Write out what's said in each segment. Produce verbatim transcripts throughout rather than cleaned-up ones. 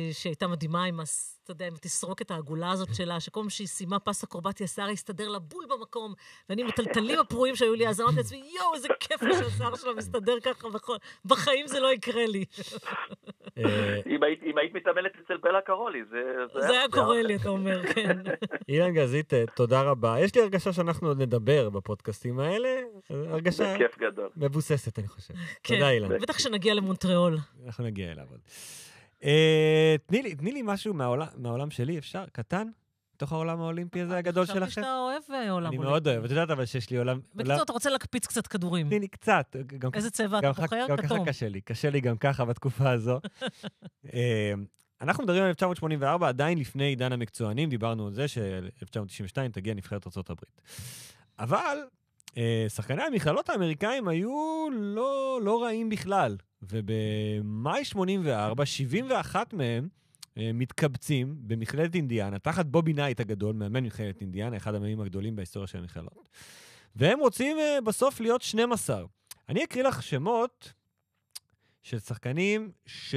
שהייתה מדהימה עם, אתה יודע, אם תסרוק את העגולה הזאת שלה, שכל פעם שהיא סיימה פס אקרובטי, השיער הסתדר לה בול במקום, ואני מטלטלים הפרועים שהיו לי, אז אמרתי לעצמי, יואו, איזה כיף שהשיער שלה מסתדר ככה, בחיים זה לא יקרה לי. אם היית מתאמנת אצל בלה קרולי, זה היה קורה לי, אתה אומר, כן. אילן גזית, תודה רבה. יש לי הרגשה שאנחנו עוד נדבר בפודקאסטים האלה, הרגשה מבוססת, אני חושב. תודה, אילן. בטח שנגיע למונטריאול. אנחנו נגיע אליו עוד. תני לי משהו מהעולם שלי, אפשר? קטן? בתוך העולם האולימפי הזה הגדול שלכם? חשבתי שאתה אוהב עולם אולימפי. אני מאוד אוהב, את יודעת אבל שיש לי עולם... בקיצור, אתה רוצה להקפיץ קצת כדורים. תני לי קצת. איזה צבע אתה בוחר? גם ככה קשה לי, קשה לי גם ככה בתקופה הזו. אנחנו מדברים על אלף תשע מאות שמונים וארבע, עדיין לפני עידן המקצוענים, דיברנו על זה ש-אלף תשע מאות תשעים ושתיים תגיע נבחרת ארצות הברית. אבל שחקני המכללות האמריקאים היו לא, לא רעים בכלל, ובמאי שמונים וארבע, שבעים ואחת מהם מתקבצים במכללת אינדיאנה, תחת בובי נייט הגדול, מאמן מכללת אינדיאנה, אחד המאמנים הגדולים בהיסטוריה של המכללות. והם רוצים בסוף להיות שנים עשר. אני אקריא לך שמות של שחקנים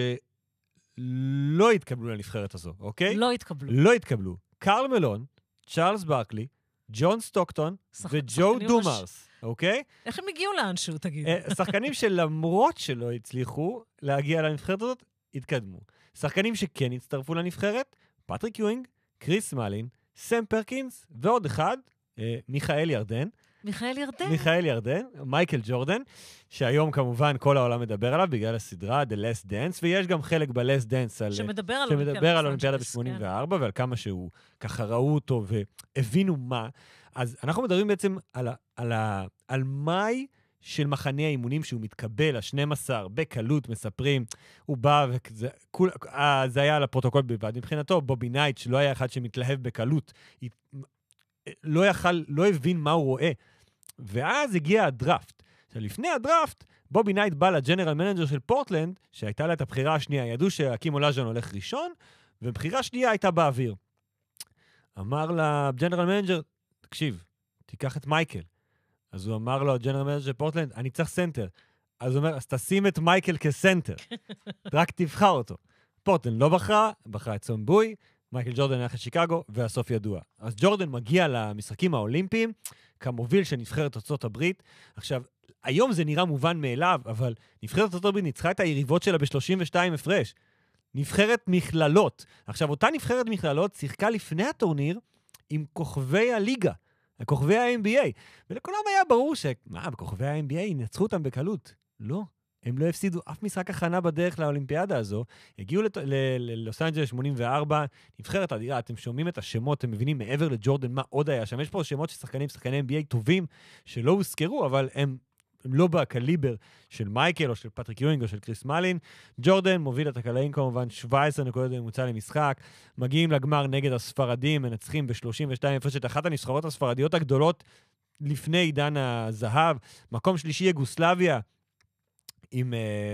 שלא התקבלו לנבחרת הזו, אוקיי? לא התקבלו. לא התקבלו. קרל מלון, צ'ארלס ברקלי, ג'ון סטוקטון וג'ו דומארס, אוקיי? איך הם הגיעו לאנשהו, תגיד? שחקנים שלמרות שלא הצליחו להגיע לנבחרת הזאת, התקדמו. שחקנים שכן הצטרפו לנבחרת, פטריק יואינג, קריס מלין, סם פרקינס, ועוד אחד, מיכאל ירדן. מיכאל ירדן? מיכאל ירדן, מייקל ג'ורדן, שהיום כמובן כל העולם מדבר עליו בגלל הסדרה, The Last Dance, ויש גם חלק ב-Last Dance על, שמדבר על שמדבר על אולימפיאדה ב-שמונים וארבע, ועל כמה שהוא ככה ראו אותו והבינו מה. אז אנחנו מדברים בעצם על, על, על מאי של מחנה האימונים שהוא מתקבל, ה-שנים עשר, בקלות מספרים, הוא בא, וזה, כול, זה היה על הפרוטוקול בלבד. מבחינתו, בובי נייט, שלא היה אחד שמתלהב בקלות, לא יכל, לא הבין מה הוא רואה. ואז הגיע הדראפט. עכשיו, לפני הדראפט, בובי נייט בא לג'נרל מנג'ר של פורטלנד, שהייתה לה את הבחירה השנייה, ידעו שהקים אולאז'ון הולך ראשון, ובחירה שנייה הייתה באוויר. אמר לג'נרל מנג'ר, תקשיב, תיקח את מייקל. אז הוא אמר לו, הג'נרל מנג'ר של פורטלנד, אני צריך סנטר. אז הוא אומר, אז תשים את מייקל כסנטר. רק תבחר אותו. פורטלנד לא בחרה, בחרה את סון בוי, מייקל ג'ורדן הלך לשיקגו, והסוף ידוע. אז ג'ורדן מגיע למשחקים האולימפיים, כמוביל של נבחרת ארצות הברית. עכשיו, היום זה נראה מובן מאליו, אבל נבחרת ארצות הברית ניצחה את היריבות שלה ב-שלושים ושתיים הפרש. נבחרת מכללות. עכשיו, אותה נבחרת מכללות שיחקה לפני הטורניר עם כוכבי הליגה, כוכבי ה-אן בי איי. ולכולם היה ברור ש... מה, בכוכבי ה-אן בי איי ינצחו אותם בקלות. לא. הם לא הפסידו אף משחק הכנה בדרך לאולימפיאדה הזו, הגיעו ללוס אנג'לס שמונים וארבע, נבחרת אדירה, אתם שומעים את השמות, אתם מבינים מעבר לג'ורדן מה עוד היה שם, יש פה שמות של שחקנים, שחקני אן בי איי טובים, שלא הוזכרו, אבל הם, הם לא בקליבר של מייקל, או של פטריק יואינג, או של קריס מלין. ג'ורדן מוביל את הקלעים כמובן, שבע עשרה נקודות ממוצע למשחק, מגיעים לגמר נגד הספרדים, מנצחים ב-שלושים ושתיים הפרש את אחת הנבחרות הספרדיות הגדולות, לפני עידן הזהב, מקום שלישי יוגוסלביה, עם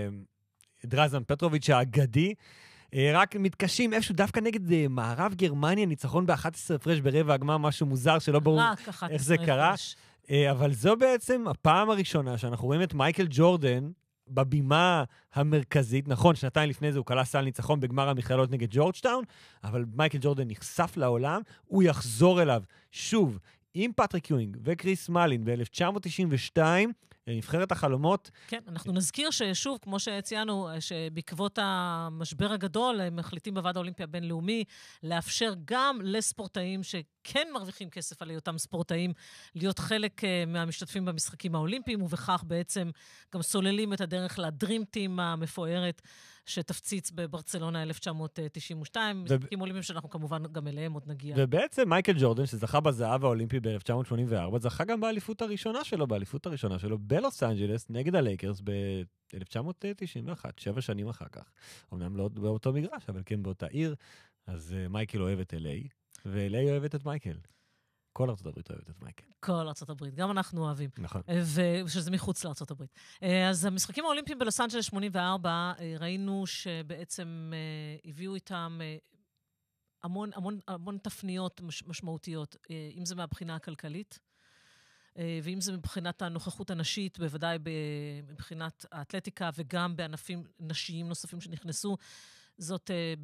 uh, דרזן פטרוביץ' האגדי, uh, רק מתקשים איפשהו דווקא נגד uh, מערב גרמניה, ניצחון ב-אחת עשרה הפרש ברבע הגמר, משהו מוזר שלא ברור איך זה קרה. Uh, אבל זו בעצם הפעם הראשונה שאנחנו רואים את מייקל ג'ורדן בבימה המרכזית, נכון, שנתיים לפני זה הוא קלה סל ניצחון בגמר המכללות נגד ג'ורג'טאון, אבל מייקל ג'ורדן נחשף לעולם, הוא יחזור אליו שוב עם פטריק יואינג וקריס מלין ב-אלף תשע מאות תשעים ושתיים, נבחרת החלומות. כן, אנחנו נזכיר ששוב, כמו שציינו, שבעקבות המשבר הגדול, הם מחליטים בוועד האולימפי הבינלאומי, לאפשר גם לספורטאים שכן מרוויחים כסף על אותם ספורטאים, להיות חלק מהמשתתפים במשחקים האולימפיים, ובכך בעצם גם סוללים את הדרך לדרימטים המפוארת, שתפציץ בברצלונה אלף תשע מאות תשעים ושתיים, משחקים אולימפיים שאנחנו כמובן גם אליהם עוד נגיע. ובעצם מייקל ג'ורדן, שזכה בזהב האולימפי ב-אלף תשע מאות שמונים וארבע, זכה גם באליפות הראשונה שלו, באליפות הראשונה שלו בלוס אנג'לס, נגד הלייקרס ב-אלף תשע מאות תשעים ואחת, שבע שנים אחר כך. אמנם לא באותו מגרש, אבל כן באותה עיר, אז מייקל אוהב את אל איי, ו-אל איי אוהבת את מייקל. כל ארצות הברית אוהבת את מייקל. כל ארצות הברית, גם אנחנו אוהבים. נכון. ושזה מחוץ לארצות הברית. אז המשחקים האולימפיים בלוס אנג'לס שמונים וארבע, ראינו שבעצם הביאו איתם המון, המון, המון תפניות משמעותיות, אם זה מהבחינה הכלכלית, ואם זה מבחינת הנוכחות הנשית, בוודאי מבחינת האתלטיקה, וגם בענפים נשיים נוספים שנכנסו, זאת